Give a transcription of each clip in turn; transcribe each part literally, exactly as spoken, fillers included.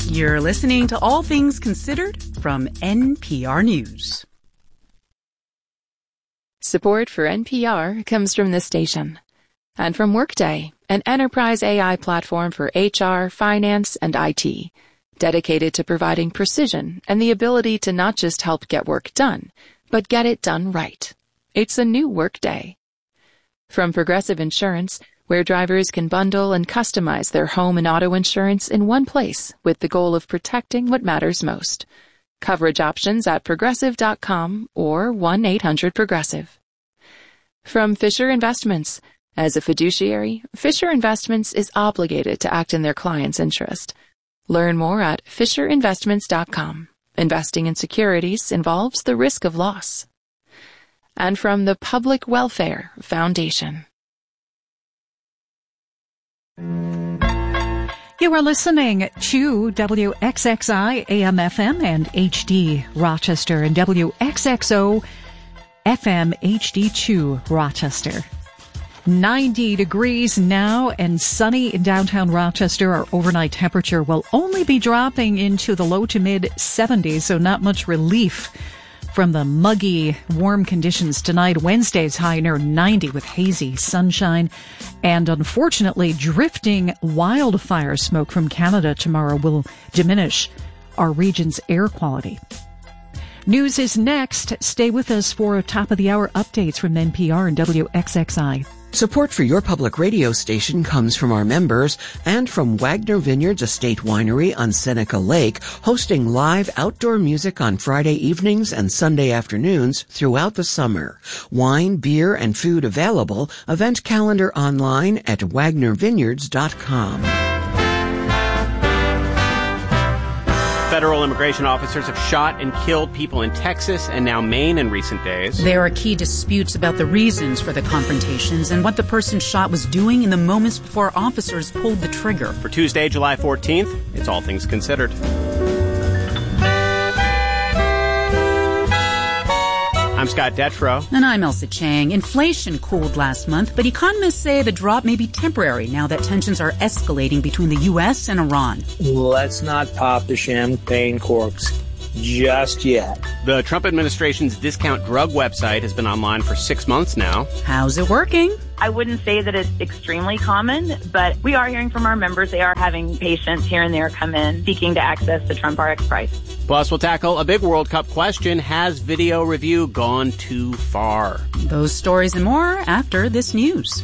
You're listening to All Things Considered from N P R News. Support for N P R comes from this station and from Workday, an enterprise A I platform for H R, finance, and I T, dedicated to providing precision and the ability to not just help get work done, but get it done right. It's a new Workday. From Progressive Insurance, where drivers can bundle and customize their home and auto insurance in one place with the goal of protecting what matters most. Coverage options at progressive dot com or one eight hundred progressive. From Fisher Investments. As a fiduciary, Fisher Investments is obligated to act in their client's interest. Learn more at fisher investments dot com. Investing in securities involves the risk of loss. And from the Public Welfare Foundation. You are listening to W X X I A M F M and H D Rochester and W X X O F M H D two Rochester. ninety degrees now and sunny in downtown Rochester. Our overnight temperature will only be dropping into the low to mid seventies, so not much relief from the muggy, warm conditions tonight. Wednesday's high near ninety with hazy sunshine. And unfortunately, drifting wildfire smoke from Canada tomorrow will diminish our region's air quality. News is next. Stay with us for top of the hour updates from N P R and W X X I. Support for your public radio station comes from our members and from Wagner Vineyards Estate Winery on Seneca Lake, hosting live outdoor music on Friday evenings and Sunday afternoons throughout the summer. Wine, beer, and food available. Event calendar online at wagner vineyards dot com. Federal immigration officers have shot and killed people in Texas and now Maine in recent days. There are key disputes about the reasons for the confrontations and what the person shot was doing in the moments before officers pulled the trigger. For Tuesday, July fourteenth, it's All Things Considered. I'm Scott Detrow. And I'm Elsa Chang. Inflation cooled last month, but economists say the drop may be temporary now that tensions are escalating between the U S and Iran. Let's not pop the champagne corks just yet. The Trump administration's discount drug website has been online for six months now. How's it working? I wouldn't say that it's extremely common, but we are hearing from our members. They are having patients here and there come in seeking to access the Trump R X price. Plus, we'll tackle a big World Cup question. Has video review gone too far? Those stories and more after this news.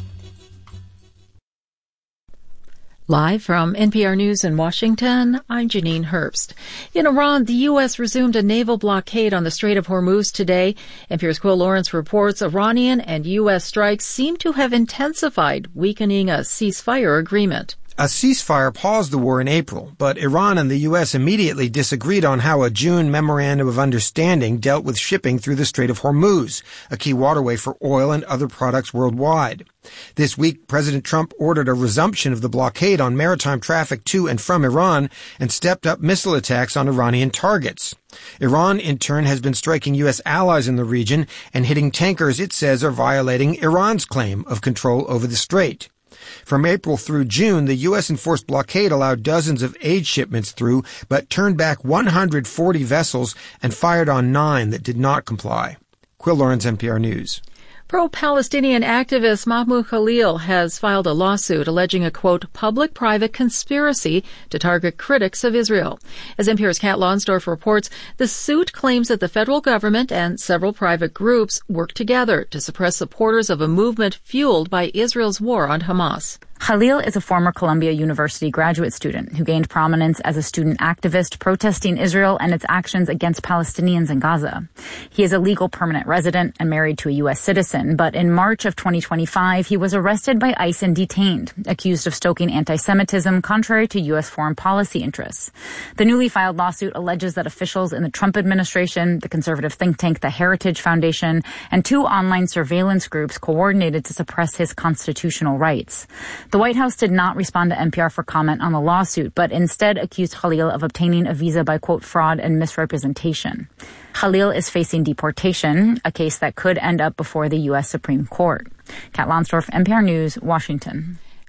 Live from N P R News in Washington, I'm Janine Herbst. In Iran, the U S resumed a naval blockade on the Strait of Hormuz today. N P R's Quill Lawrence reports Iranian and U S strikes seem to have intensified, weakening a ceasefire agreement. A ceasefire paused the war in April, but Iran and the U S immediately disagreed on how a June memorandum of understanding dealt with shipping through the Strait of Hormuz, a key waterway for oil and other products worldwide. This week, President Trump ordered a resumption of the blockade on maritime traffic to and from Iran and stepped up missile attacks on Iranian targets. Iran, in turn, has been striking U S allies in the region and hitting tankers it says are violating Iran's claim of control over the strait. From April through June, the U S-enforced blockade allowed dozens of aid shipments through, but turned back one hundred forty vessels and fired on nine that did not comply. Quill Lawrence, N P R News. Pro-Palestinian activist Mahmoud Khalil has filed a lawsuit alleging a, quote, public-private conspiracy to target critics of Israel. As N P R's Kat Lonsdorf reports, the suit claims that the federal government and several private groups worked together to suppress supporters of a movement fueled by Israel's war on Hamas. Khalil is a former Columbia University graduate student who gained prominence as a student activist protesting Israel and its actions against Palestinians in Gaza. He is a legal permanent resident and married to a U S citizen, but in March of twenty twenty-five, he was arrested by ICE and detained, accused of stoking anti-Semitism contrary to U S foreign policy interests. The newly filed lawsuit alleges that officials in the Trump administration, the conservative think tank The Heritage Foundation, and two online surveillance groups coordinated to suppress his constitutional rights. The White House did not respond to N P R for comment on the lawsuit, but instead accused Khalil of obtaining a visa by, quote, fraud and misrepresentation. Khalil is facing deportation, a case that could end up before the U S Supreme Court. Kat Lonsdorf, N P R News, Washington.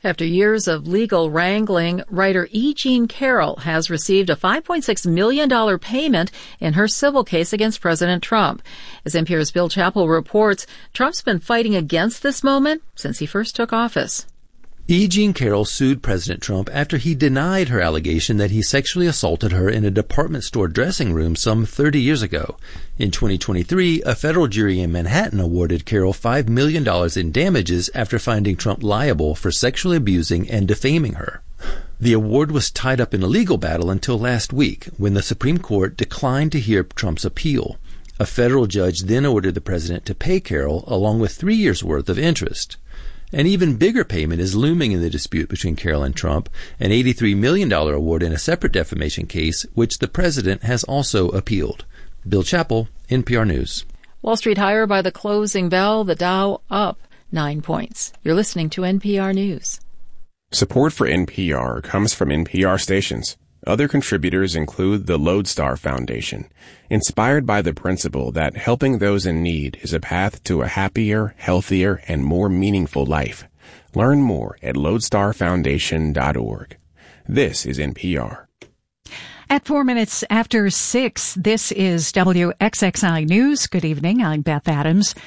After years of legal wrangling, writer E. Jean Carroll has received a five point six million dollars payment in her civil case against President Trump. As N P R's Bill Chappell reports, Trump's been fighting against this moment since he first took office. E. Jean Carroll sued President Trump after he denied her allegation that he sexually assaulted her in a department store dressing room some thirty years ago. In twenty twenty-three, a federal jury in Manhattan awarded Carroll five million dollars in damages after finding Trump liable for sexually abusing and defaming her. The award was tied up in a legal battle until last week, when the Supreme Court declined to hear Trump's appeal. A federal judge then ordered the president to pay Carroll along with three years' worth of interest. An even bigger payment is looming in the dispute between Carroll and Trump, an eighty-three million dollars award in a separate defamation case, which the president has also appealed. Bill Chappell, N P R News. Wall Street higher by the closing bell, the Dow up nine points. You're listening to N P R News. Support for N P R comes from N P R stations. Other contributors include the Lodestar Foundation, inspired by the principle that helping those in need is a path to a happier, healthier, and more meaningful life. Learn more at lodestar foundation dot org. This is N P R. At four minutes after six, this is W X X I News. Good evening. I'm Beth Adams.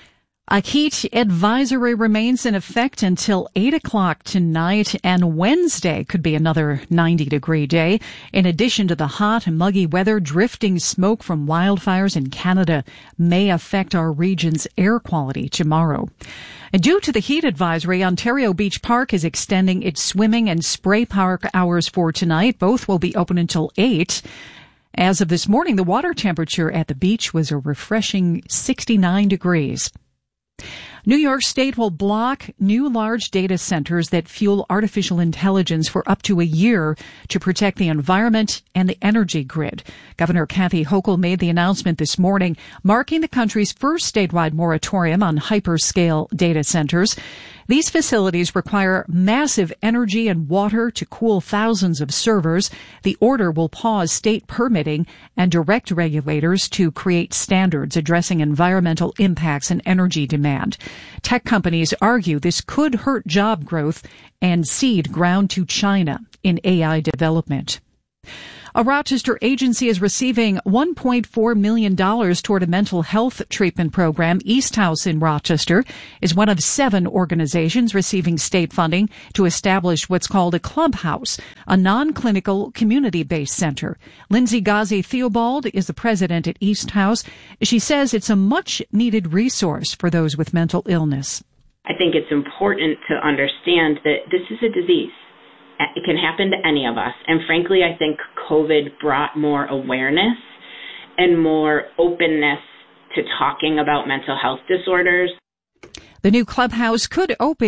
A heat advisory remains in effect until eight o'clock tonight, and Wednesday could be another ninety-degree day. In addition to the hot and muggy weather, drifting smoke from wildfires in Canada may affect our region's air quality tomorrow. And due to the heat advisory, Ontario Beach Park is extending its swimming and spray park hours for tonight. Both will be open until eight. As of this morning, the water temperature at the beach was a refreshing sixty-nine degrees. New York State will block new large data centers that fuel artificial intelligence for up to a year to protect the environment and the energy grid. Governor Kathy Hochul made the announcement this morning, marking the country's first statewide moratorium on hyperscale data centers. These facilities require massive energy and water to cool thousands of servers. The order will pause state permitting and direct regulators to create standards addressing environmental impacts and energy demand. Tech companies argue this could hurt job growth and cede ground to China in A I development. A Rochester agency is receiving one point four million dollars toward a mental health treatment program. East House in Rochester is one of seven organizations receiving state funding to establish what's called a clubhouse, a non-clinical community-based center. Lindsay Ghazi Theobald is the president at East House. She says it's a much-needed resource for those with mental illness. I think it's important to understand that this is a disease. It can happen to any of us. And frankly, I think COVID brought more awareness and more openness to talking about mental health disorders. The new clubhouse could open